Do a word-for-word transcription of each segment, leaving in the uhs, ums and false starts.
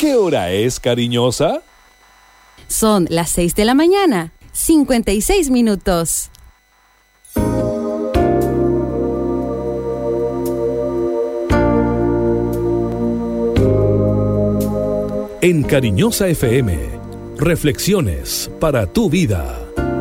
¿Qué hora es, cariñosa? Son las seis de la mañana, cincuenta y seis minutos. En Cariñosa F M, reflexiones para tu vida.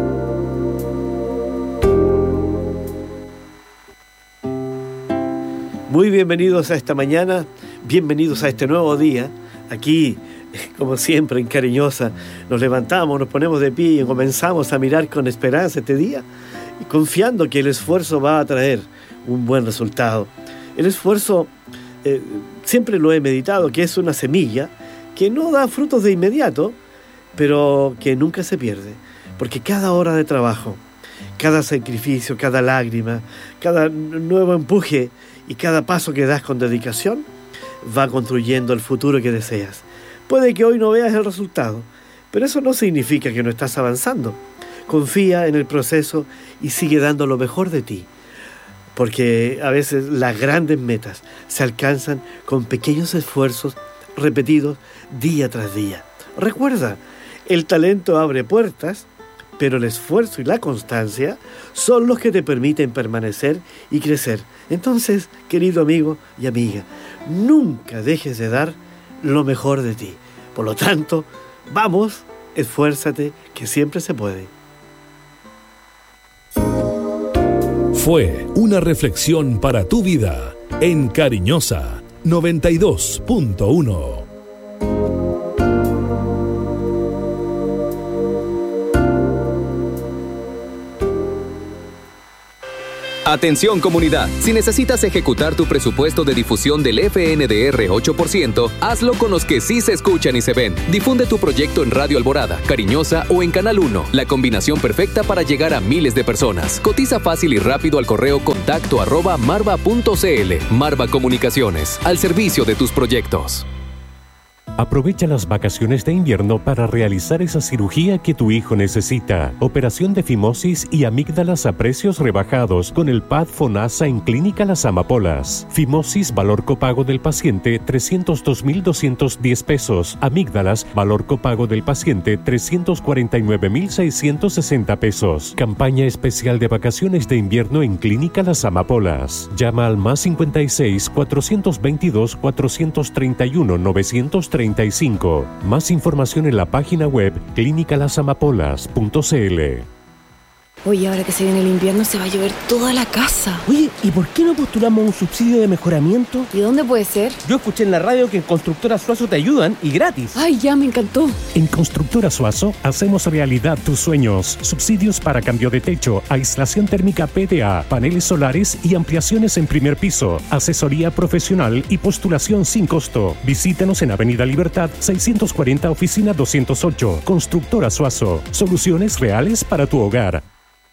Muy bienvenidos a esta mañana, bienvenidos a este nuevo día. Aquí, como siempre, en Cariñosa, nos levantamos, nos ponemos de pie y comenzamos a mirar con esperanza este día, y confiando que el esfuerzo va a traer un buen resultado. El esfuerzo, eh, siempre lo he meditado, que es una semilla que no da frutos de inmediato, pero que nunca se pierde, porque cada hora de trabajo, cada sacrificio, cada lágrima, cada nuevo empuje y cada paso que das con dedicación va construyendo el futuro que deseas. Puede que hoy no veas el resultado, pero eso no significa que no estás avanzando. Confía en el proceso y sigue dando lo mejor de ti, porque a veces las grandes metas se alcanzan con pequeños esfuerzos repetidos día tras día. Recuerda, el talento abre puertas, pero el esfuerzo y la constancia son los que te permiten permanecer y crecer. Entonces, querido amigo y amiga, nunca dejes de dar lo mejor de ti. Por lo tanto, vamos, esfuérzate, que siempre se puede. Fue una reflexión para tu vida en Cariñosa noventa y dos punto uno. Atención comunidad, si necesitas ejecutar tu presupuesto de difusión del F N D R ocho por ciento, hazlo con los que sí se escuchan y se ven. Difunde tu proyecto en Radio Alborada, Cariñosa o en Canal uno, la combinación perfecta para llegar a miles de personas. Cotiza fácil y rápido al correo contacto arroba marva punto cl. Marva Comunicaciones, al servicio de tus proyectos. Aprovecha las vacaciones de invierno para realizar esa cirugía que tu hijo necesita. Operación de fimosis y amígdalas a precios rebajados con el P A D FONASA en Clínica Las Amapolas. Fimosis, valor copago del paciente, trescientos dos mil doscientos diez pesos. Amígdalas, valor copago del paciente, trescientos cuarenta y nueve mil seiscientos sesenta pesos. Campaña especial de vacaciones de invierno en Clínica Las Amapolas. Llama al más cincuenta y seis, cuatrocientos veintidós, cuatrocientos treinta y uno, novecientos treinta y cinco. Más información en la página web clínica las amapolas punto cl. Oye, ahora que se viene el invierno se va a llover toda la casa. Oye, ¿y por qué no postulamos un subsidio de mejoramiento? ¿Y dónde puede ser? Yo escuché en la radio que en Constructora Suazo te ayudan y gratis. Ay, ya me encantó. En Constructora Suazo hacemos realidad tus sueños. Subsidios para cambio de techo, aislación térmica P D A, paneles solares y ampliaciones en primer piso. Asesoría profesional y postulación sin costo. Visítanos en Avenida Libertad seiscientos cuarenta, oficina doscientos ocho. Constructora Suazo. Soluciones reales para tu hogar.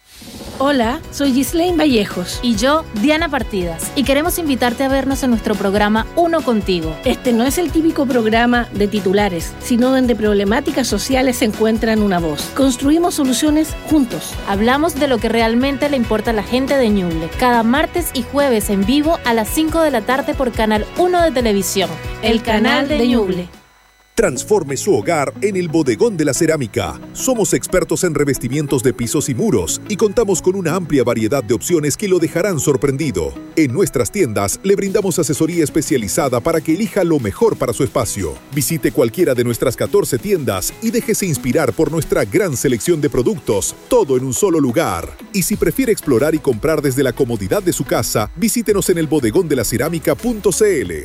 Hola, soy Gislaine Vallejos. Y yo, Diana Partidas. Y queremos invitarte a vernos en nuestro programa Uno Contigo. Este no es el típico programa de titulares, sino donde problemáticas sociales encuentran una voz. Construimos soluciones juntos. Hablamos de lo que realmente le importa a la gente de Ñuble. Cada martes y jueves en vivo a las cinco de la tarde por Canal uno de Televisión. El canal de Ñuble. Transforme su hogar en el Bodegón de la Cerámica. Somos expertos en revestimientos de pisos y muros y contamos con una amplia variedad de opciones que lo dejarán sorprendido. En nuestras tiendas le brindamos asesoría especializada para que elija lo mejor para su espacio. Visite cualquiera de nuestras catorce tiendas y déjese inspirar por nuestra gran selección de productos, todo en un solo lugar. Y si prefiere explorar y comprar desde la comodidad de su casa, visítenos en el bodegón de la cerámica punto cl.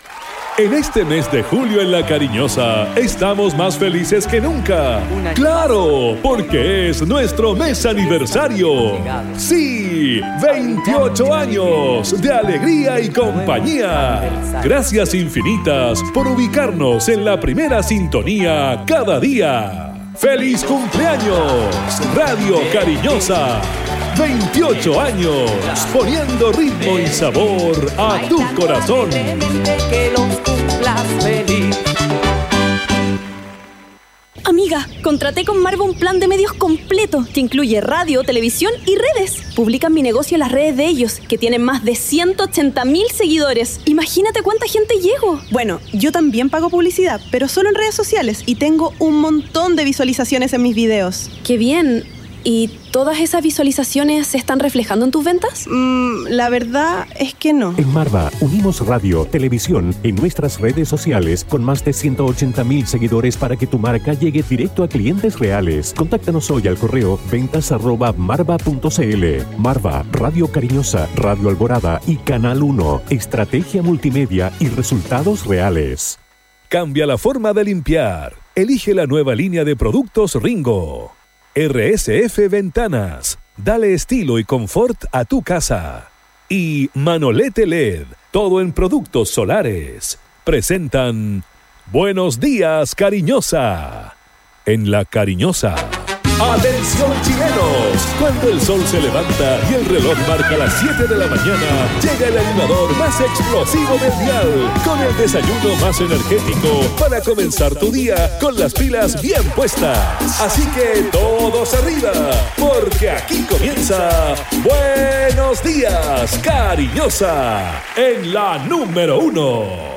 En este mes de julio en La Cariñosa estamos más felices que nunca. ¡Claro! Porque es nuestro mes aniversario. ¡Sí! veintiocho años de alegría y compañía. Gracias infinitas por ubicarnos en la primera sintonía cada día. ¡Feliz cumpleaños! Radio Cariñosa. veintiocho años, poniendo ritmo y sabor a tu corazón. Amiga, Contraté con Marva un plan de medios completo que incluye radio, televisión y redes. Publican mi negocio en las redes de ellos, que tienen más de ciento ochenta mil seguidores. Imagínate cuánta gente llego. Bueno, yo también pago publicidad, pero solo en redes sociales y tengo un montón de visualizaciones en mis videos. ¡Qué bien! ¿Y todas esas visualizaciones se están reflejando en tus ventas? Mm, la verdad es que no. En Marva unimos radio, televisión en nuestras redes sociales con más de ciento ochenta mil seguidores para que tu marca llegue directo a clientes reales. Contáctanos hoy al correo ventas arroba marva punto cl. Marva, Radio Cariñosa, Radio Alborada y Canal uno. Estrategia multimedia y resultados reales. Cambia la forma de limpiar. Elige la nueva línea de productos Ringo. R S F Ventanas. Dale estilo y confort a tu casa. Y Manolete L E D. Todo en productos solares. Presentan Buenos Días, Cariñosa. En La Cariñosa. ¡Atención, chilenos! Cuando el sol se levanta y el reloj marca las siete de la mañana, llega el animador más explosivo del dial, con el desayuno más energético para comenzar tu día con las pilas bien puestas. Así que todos arriba, porque aquí comienza Buenos Días, Cariñosa, en la número uno.